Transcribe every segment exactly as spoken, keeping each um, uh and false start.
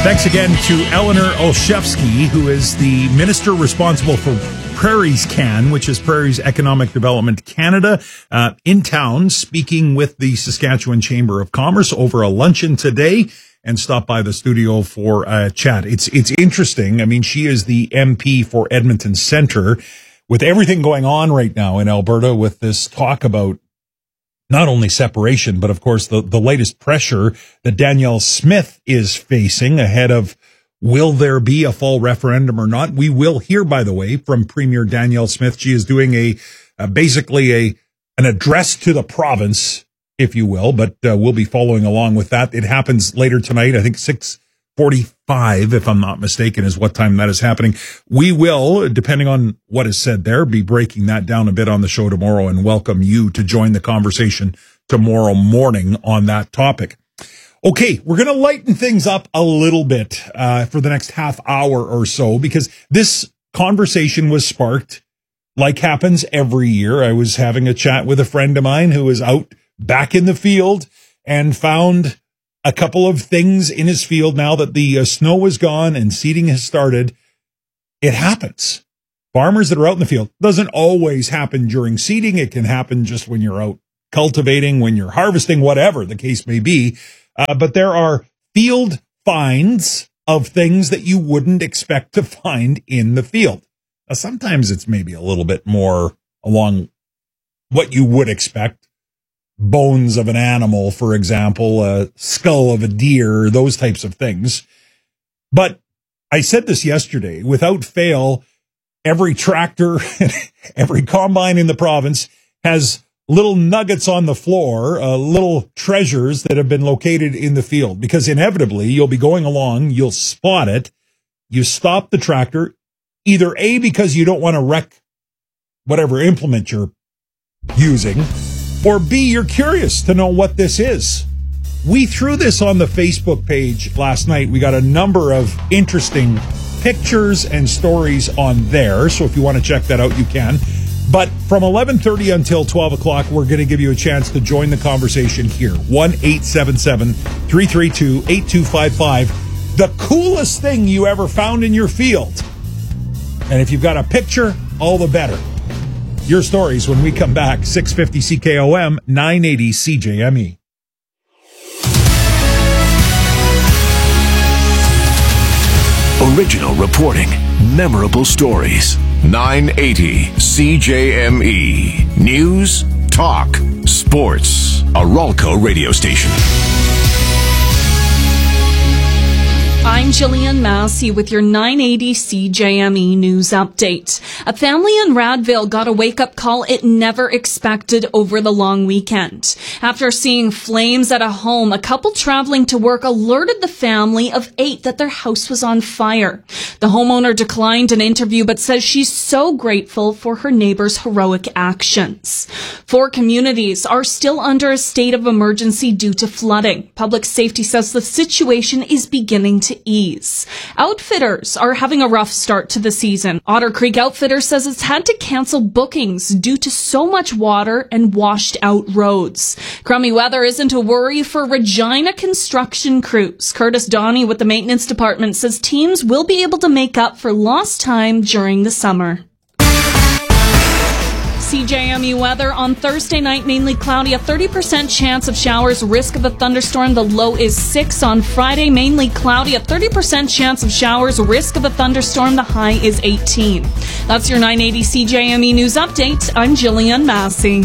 Thanks again to Eleanor Olszewski, who is the minister responsible for Prairies Can, which is Prairies Economic Development Canada, uh, in town, speaking with the Saskatchewan Chamber of Commerce over a luncheon today, and stop by the studio for a chat. It's it's interesting. I mean, she is the M P for Edmonton Centre. With everything going on right now in Alberta, with this talk about not only separation, but of course the, the latest pressure that Danielle Smith is facing ahead of will there be a fall referendum or not. We will hear, by the way, from Premier Danielle Smith. She is doing a uh, basically a an address to the province, if you will, but uh, we'll be following along with that. It happens later tonight. I think six forty-five, if I'm not mistaken, is what time that is happening. We will, depending on what is said there, be breaking that down a bit on the show tomorrow and welcome you to join the conversation tomorrow morning on that topic. Okay, we're going to lighten things up a little bit uh, for the next half hour or so, because this conversation was sparked, like happens every year. I was having a chat with a friend of mine who was out back in the field and found a couple of things in his field now that the uh, snow is gone and seeding has started. It happens. Farmers that are out in the field, doesn't always happen during seeding. It can happen just when you're out cultivating, when you're harvesting, whatever the case may be. Uh, but there are field finds of things that you wouldn't expect to find in the field. Now, sometimes it's maybe a little bit more along what you would expect. Bones of an animal, for example, a skull of a deer, those types of things. But I said this yesterday, without fail, every tractor, every combine in the province has little nuggets on the floor, uh, little treasures that have been located in the field, because inevitably you'll be going along, you'll spot it, you stop the tractor, either A, because you don't want to wreck whatever implement you're using, or B, you're curious to know what this is. We threw this on the Facebook page last night. We got a number of interesting pictures and stories on there, so if you want to check that out, you can. But from eleven thirty until twelve o'clock, we're going to give you a chance to join the conversation here. one eight seven seven, three three two, eight two five five. The coolest thing you ever found in your field. And if you've got a picture, all the better. Your stories when we come back. six fifty C K O M, nine eighty C J M E. Original reporting, memorable stories. nine eighty C J M E. News, talk, sports. A Ralco radio station. I'm Jillian Massey with your nine eighty C J M E news update. A family in Radville got a wake-up call it never expected over the long weekend. After seeing flames at a home, a couple traveling to work alerted the family of eight that their house was on fire. The homeowner declined an interview but says she's so grateful for her neighbor's heroic actions. Four communities are still under a state of emergency due to flooding. Public safety says the situation is beginning to ease. Outfitters are having a rough start to the season. Otter Creek Outfitters says it's had to cancel bookings due to so much water and washed out roads. Crummy weather isn't a worry for Regina construction crews. Curtis Donnie with the maintenance department says teams will be able to make up for lost time during the summer. C J M E weather on Thursday night, mainly cloudy, a thirty percent chance of showers, risk of a thunderstorm. The low is six. On Friday, mainly cloudy, a thirty percent chance of showers, risk of a thunderstorm. The high is eighteen. That's your nine eighty C J M E news update. I'm Jillian Massey.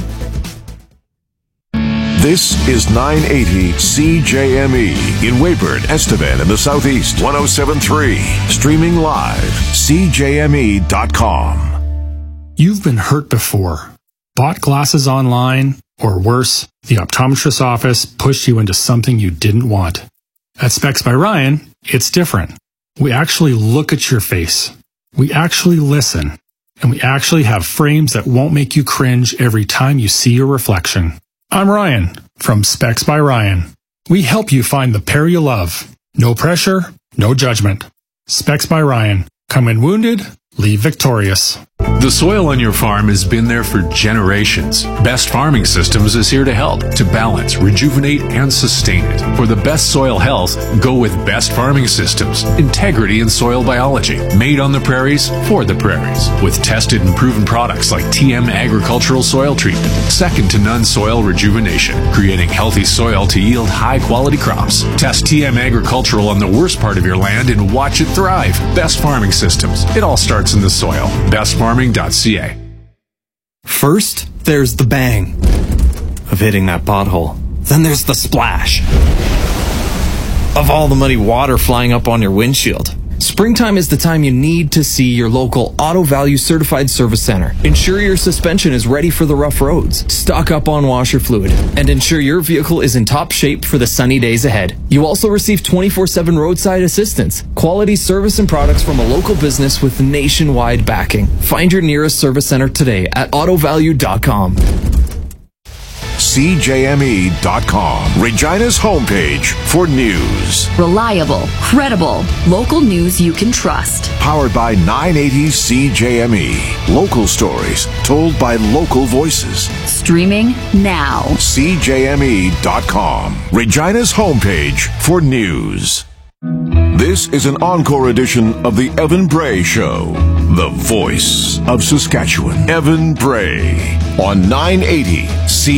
This is nine eighty C J M E in Weyburn, Estevan, in the Southeast. one oh seven point three. Streaming live. C J M E dot com. You've been hurt before, bought glasses online, or worse, the optometrist's office pushed you into something you didn't want. At Specs by Ryan, it's different. We actually look at your face. We actually listen. And we actually have frames that won't make you cringe every time you see your reflection. I'm Ryan from Specs by Ryan. We help you find the pair you love. No pressure, no judgment. Specs by Ryan. Come in wounded, leave victorious. The soil on your farm has been there for generations. Best Farming Systems is here to help, to balance, rejuvenate, and sustain it. For the best soil health, go with Best Farming Systems. Integrity in soil biology. Made on the prairies, for the prairies. With tested and proven products like T M Agricultural Soil Treatment. Second to none soil rejuvenation. Creating healthy soil to yield high-quality crops. Test T M Agricultural on the worst part of your land and watch it thrive. Best Farming Systems. It all starts in the soil. best farming dot c a. First, there's the bang of hitting that pothole. Then there's the splash of all the muddy water flying up on your windshield. Springtime is the time you need to see your local Auto Value Certified Service Center. Ensure your suspension is ready for the rough roads. Stock up on washer fluid. And ensure your vehicle is in top shape for the sunny days ahead. You also receive twenty-four seven roadside assistance. Quality service and products from a local business with nationwide backing. Find your nearest service center today at auto value dot com. C J M E dot com, Regina's homepage for news. Reliable, credible, local news you can trust. Powered by nine eighty C J M E. Local stories told by local voices. Streaming now. C J M E dot com, Regina's homepage for news. This is an encore edition of the Evan Bray Show. The voice of Saskatchewan. Evan Bray on nine eighty C J M E.